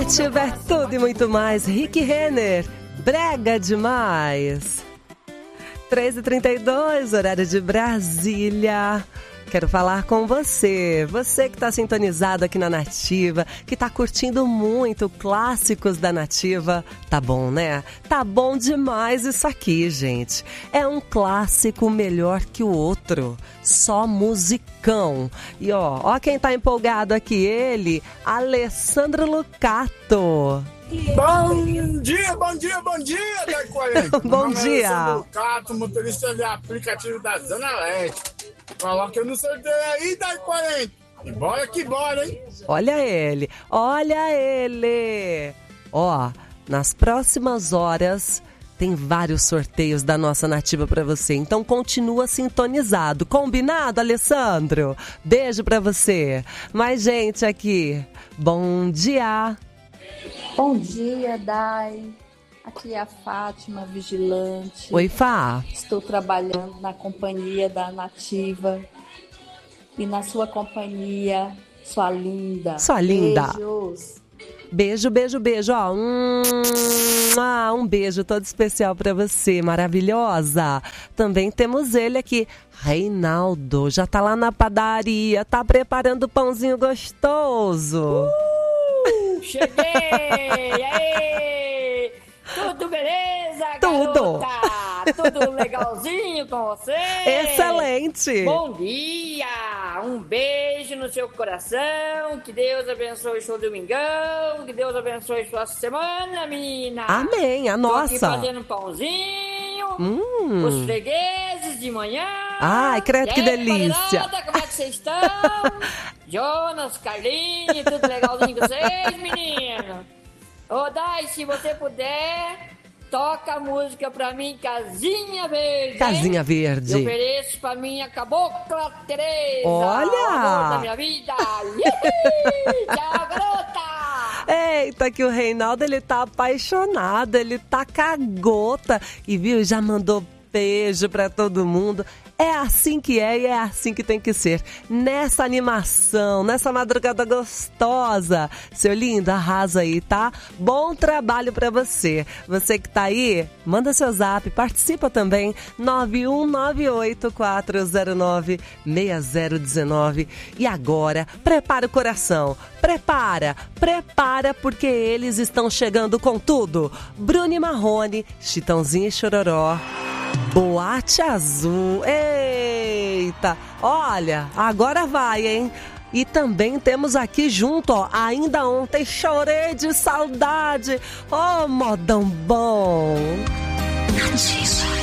Nativa é tudo e muito mais. Rick Renner, brega demais. 13h32, horário de Brasília. Quero falar com você que está sintonizado aqui na Nativa, que está curtindo muito clássicos da Nativa. Tá bom, né? Tá bom demais isso aqui, gente. É um clássico melhor que o outro. Só musicão. E ó quem tá empolgado aqui, ele, Alessandro Lucato. Bom dia, Dai 40. Bom dia. Alessandro Lucato, motorista de aplicativo da Zona Leste. Coloca eu no sorteio aí, Dai 40. E bora que bora, hein? Olha ele. Ó, nas próximas horas tem vários sorteios da nossa Nativa pra você. Então continua sintonizado. Combinado, Alessandro? Beijo pra você. Mais gente aqui. Bom dia. Bom dia, Dai. Aqui é a Fátima, vigilante. Oi, Fá. Estou trabalhando na companhia da Nativa. E na sua companhia, sua linda. Sua linda. Beijos. Beijo. Ó, um beijo todo especial pra você, maravilhosa. Também temos ele aqui, Reinaldo. Já tá lá na padaria, tá preparando pãozinho gostoso. Cheguei! Aê! Tudo beleza, Tudo! garota? Tudo legalzinho com você? Excelente! Bom dia! Um beijo no seu coração. Que Deus abençoe o seu domingão. Que Deus abençoe sua semana, menina. Amém, a nossa. Tô aqui fazendo pãozinho. Os fregueses de manhã. Ai, credo, que delícia. Palerada, como é que vocês estão? Jonas, Carlinhos, tudo legalzinho com vocês, menino? Ô, Dai, se você puder, toca a música pra mim, Casinha Verde. Casinha hein? Verde. Eu ofereço pra minha cabocla Tereza. Olha! O amor da minha vida. Tchau, garota! Eita, que o Reinaldo, ele tá apaixonado, ele tá cagota. E viu, já mandou beijo pra todo mundo. É assim que é e é assim que tem que ser. Nessa animação, nessa madrugada gostosa. Seu lindo, arrasa aí, tá? Bom trabalho pra você. Você que tá aí, manda seu zap, participa também. 91984096019. E agora, prepara o coração. Prepara, porque eles estão chegando com tudo. Bruno e Marrone, Chitãozinho e Chororó. Boate Azul, eita, olha, agora vai, hein? E também temos aqui junto, ó, Ainda Ontem Chorei de Saudade, modão bom. Nativa.